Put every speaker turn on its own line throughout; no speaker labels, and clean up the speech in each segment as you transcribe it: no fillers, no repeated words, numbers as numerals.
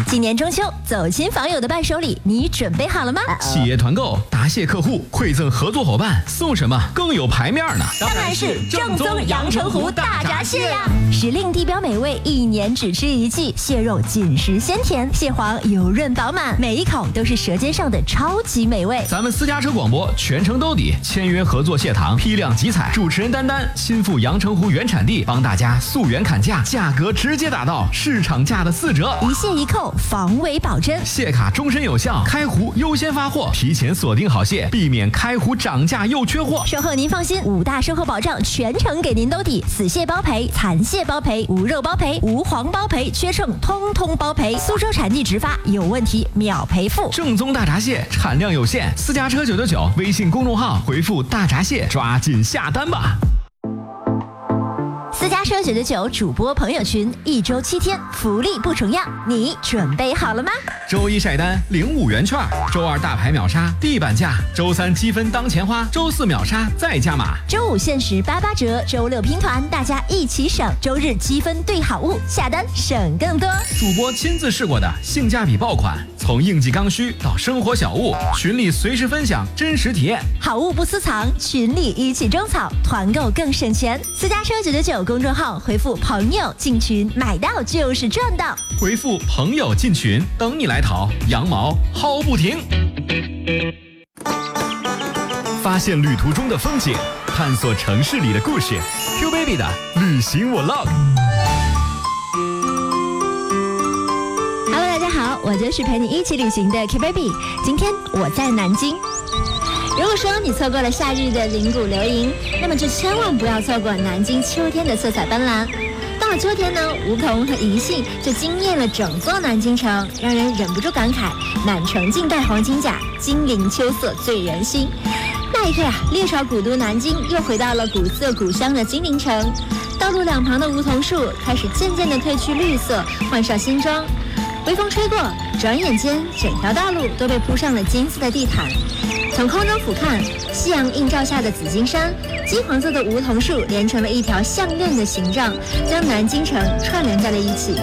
今年中秋，走亲访友的伴手礼，你准备好了吗？
企业团购答谢客户，馈赠合作伙伴，送什么更有排面呢？
当然是正宗阳澄湖大闸蟹呀！时令地标美味，一年只吃一季，蟹肉紧实鲜甜，蟹黄油润饱满，每一口都是舌尖上的超级美味。
咱们私家车广播全程兜底，签约合作蟹塘，批量集采，主持人丹丹亲赴阳澄湖原产地，帮大家溯源砍价，价格直接打到市场价的4折，
一蟹一扣，防伪保真，
蟹卡终身有效，开湖优先发货，提前锁定好蟹，避免开湖涨价又缺货。
售后您放心，5大售后保障全程给您兜底，死蟹包赔，残蟹包赔，无肉包赔，无黄包赔，缺秤通通包赔。苏州产地直发，有问题秒赔付。
正宗大闸蟹产量有限，私家车999微信公众号回复大闸蟹，抓紧下单吧。
私家车999主播朋友群，1周7天，福利不重样，你准备好了吗？
周1晒单领5元券，周2大牌秒杀地板价，周3积分当钱花，周4秒杀再加码，
周5限时88折，周6拼团，大家一起省，周日积分兑好物，下单省更多。
主播亲自试过的性价比爆款，从应季刚需到生活小物，群里随时分享真实体验，
好物不私藏，群里一起种草，团购更省钱。私家车999公众号回复朋友进群，买到就是赚到，
回复朋友进群，等你来淘，羊毛薅不停。发现旅途中的风景，探索城市里的故事。Q Baby 的旅行我
Log。Hello， 大家好，我就是陪你一起旅行的 Q Baby。今天我在南京。如果说你错过了夏日的铃鼓流萤，那么就千万不要错过南京秋天的色彩斑斓。到了秋天呢，梧桐和银杏就惊艳了整座南京城，让人忍不住感慨：满城尽带黄金甲，金陵秋色醉人心。那一刻啊，历朝古都南京又回到了古色古香的金陵城。道路两旁的梧桐树开始渐渐地褪去绿色，换上新装。微风吹过，转眼间整条道路都被铺上了金色的地毯。从空中俯瞰，夕阳映照下的紫金山，金黄色的梧桐树连成了一条项链的形状，将南京城串联在了一起。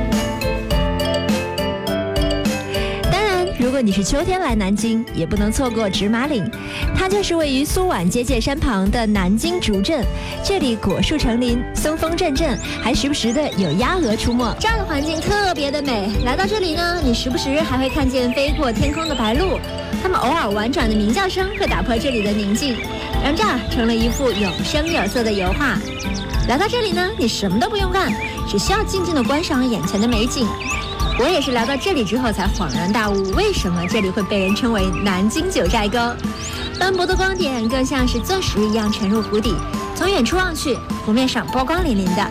当然，如果你是秋天来南京，也不能错过直马岭，它就是位于苏皖接界山旁的南京竹镇。这里果树成林，松风阵阵，还时不时的有鸭鹅出没，这样的环境特别的美。来到这里呢，你时不时还会看见飞过天空的白鹭，它们偶尔婉转的鸣叫声会打破这里的宁静，让这儿成了一幅有声有色的油画。来到这里呢，你什么都不用干，只需要静静的观赏眼前的美景。我也是来到这里之后才恍然大悟，为什么这里会被人称为南京九寨沟。斑驳的光点更像是钻石一样沉入湖底，从远处望去，湖面上波光粼粼的。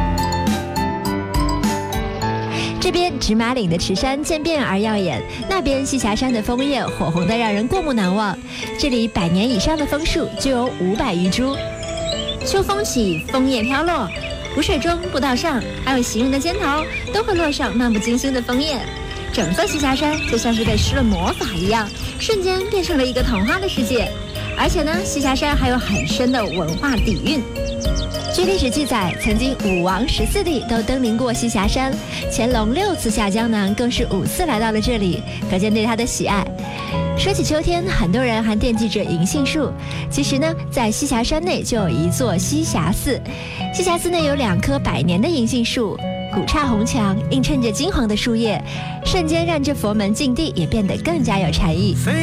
这边直马岭的池山渐变而耀眼，那边栖霞山的枫叶火红的让人过目难忘。这里100年以上的枫树就有500余株。秋风起，枫叶飘落，湖水中、步道上，还有行人的肩头，都会落上漫不经心的枫叶。整座栖霞山就像是被施了魔法一样，瞬间变成了一个童话的世界。而且呢，栖霞山还有很深的文化底蕴。据历史记载，曾经武王14帝都登临过栖霞山，乾隆6次下江南，更是5次来到了这里，可见对他的喜爱。说起秋天，很多人还惦记着银杏树。其实呢，在栖霞山内就有一座栖霞寺，栖霞寺内有2棵100年的银杏树，古刹红墙映衬着金黄的树叶，瞬间让这佛门净地也变得更加有禅意。